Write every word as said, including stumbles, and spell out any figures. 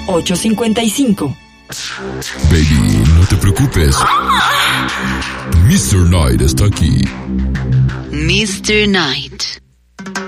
ocho cinco cinco. Baby, no te preocupes. mister Knight está aquí. mister Knight.